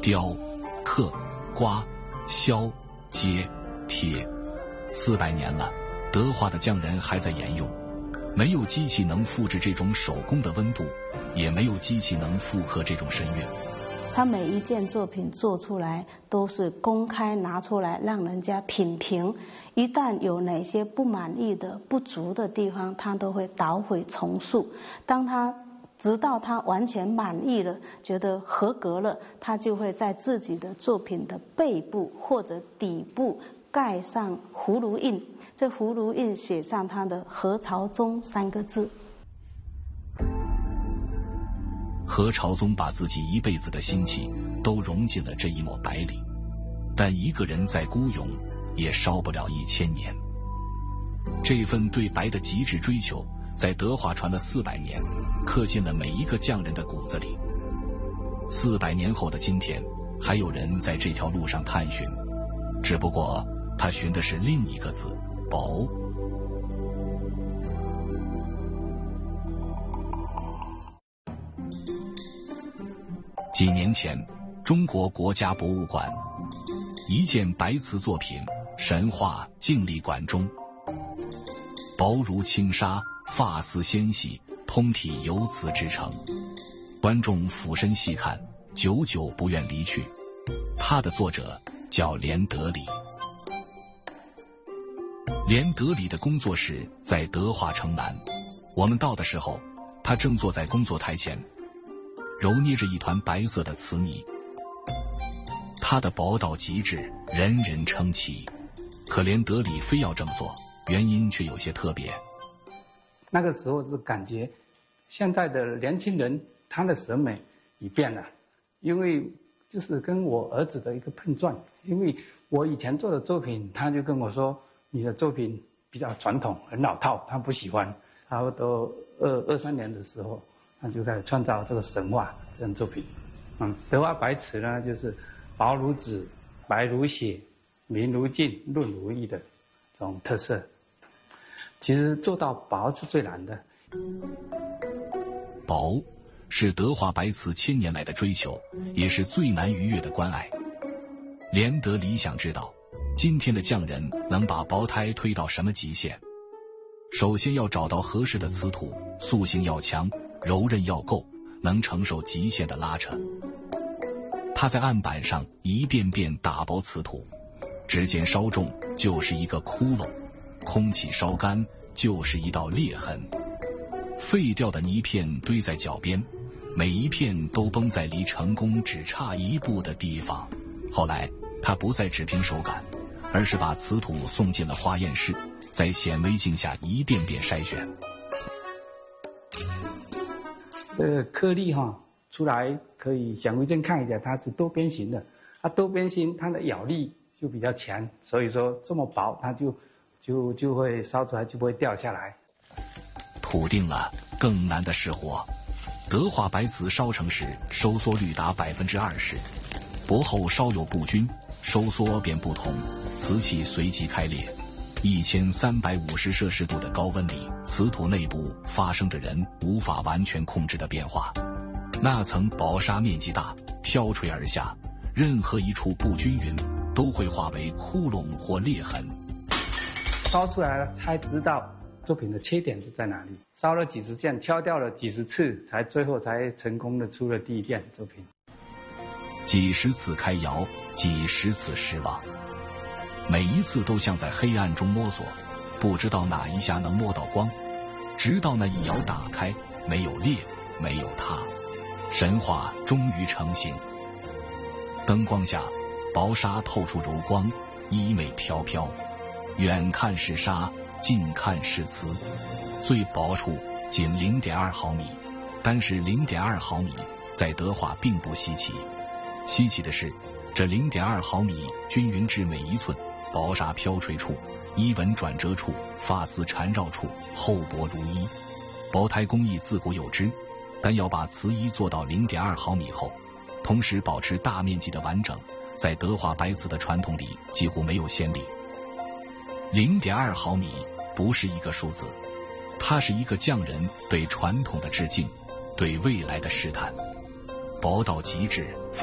雕、刻、刮、削、接、贴，400年了，德化的匠人还在沿用。没有机器能复制这种手工的温度，也没有机器能复刻这种神韵。 他每一件作品做出来都是公开拿出来让人家品评，一旦有哪些不满意的不足的地方，他都会捣毁重塑。直到他完全满意了，觉得合格了，他就会在自己的作品的背部或者底部盖上葫芦印，这葫芦印写上他的何朝宗3个字。 何朝宗把自己一辈子的心气都融进了这一抹白里，但一个人再孤勇也烧不了1000年。这份对白的极致追求在德化传了400年，刻进了每一个匠人的骨子里。400年后的今天，还有人在这条路上探寻，只不过他寻的是另一个字，薄。几年前，中国国家博物馆一件白瓷作品《神话静力馆》中，薄如轻纱，发丝纤细，通体由瓷制成。观众俯身细看，久久不愿离去。它的作者叫连德里。连德里的工作室在德化城南，我们到的时候，他正坐在工作台前，揉捏着一团白色的瓷泥。它的薄到极致，人人称奇。可连德里非要这么做，原因却有些特别。 那个时候是感觉现在的年轻人他的审美已变了，因为就是跟我儿子的一个碰撞。因为我以前做的作品，他就跟我说你的作品比较传统，很老套，他不喜欢。差不多23年的时候，他就开始创造这个神话这种作品。德化白瓷呢，就是薄如纸，白如雪，明如镜，润如玉的这种特色。其实做到薄是最难的。 薄是德化白瓷1000年来的追求，也是最难逾越的关隘。连德里想知道，今天的匠人能把薄胎推到什么极限？首先要找到合适的瓷土，塑性要强，柔韧要够，能承受极限的拉扯。他在案板上一遍遍打薄瓷土，指尖稍重就是一个窟窿，空气稍干就是一道裂痕。废掉的泥片堆在脚边，每一片都崩在离成功只差1步的地方。后来他不再只凭手感，而是把瓷土送进了化验室，在显微镜下一遍遍筛选。 颗粒出来可以显微镜看一下，它是多边形的。多边形它的咬力就比较强，所以说这么薄，它就会烧出来就不会掉下来。 土定了，更难的是活。德化白瓷烧成时收缩率达20%，薄后稍有不均，收缩便不同，瓷器随即开裂。1350摄氏度的高温里，瓷土内部发生着人无法完全控制的变化。那层薄纱面积大，飘垂而下，任何一处不均匀都会化为窟窿或裂痕。 烧出来了才知道作品的缺点是在哪里，烧了几十件，敲掉了几十次，最后才成功的出了第1件作品。 几十次开窑，几十次失望，每一次都像在黑暗中摸索，不知道哪一下能摸到光，直到那一窑打开，没有裂，没有塌，神话终于成型。灯光下，薄纱透出柔光，衣袂飘飘，远看是纱，近看是瓷，最薄处仅0.2毫米，但是0.2毫米在德化并不稀奇。稀奇的是，这0.2毫米均匀至每1寸，薄纱飘垂处，衣纹转折处，发丝缠绕处，厚薄如一。薄胎工艺自古有之，但要把瓷衣做到0.2毫米厚，同时保持大面积的完整，在德化白瓷的传统里几乎没有先例。0.2毫米不是一个数字，它是一个匠人对传统的致敬，对未来的试探。薄到极致，